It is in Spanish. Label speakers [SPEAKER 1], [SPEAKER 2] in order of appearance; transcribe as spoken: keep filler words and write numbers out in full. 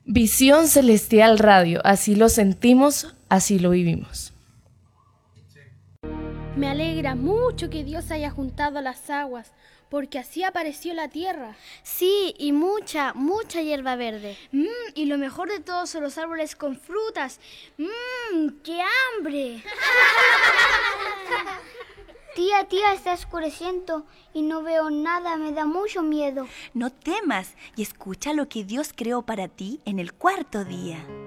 [SPEAKER 1] Visión Celestial Radio, así lo sentimos, así lo vivimos.
[SPEAKER 2] Me alegra mucho que Dios haya juntado las aguas, porque así apareció la tierra.
[SPEAKER 3] Sí, y mucha, mucha hierba verde.
[SPEAKER 4] Mmm, y lo mejor de todo son los árboles con frutas. Mmm, qué hambre.
[SPEAKER 5] Tía, tía, está oscureciendo y no veo nada, me da mucho miedo.
[SPEAKER 6] No temas y escucha lo que Dios creó para ti en el cuarto día.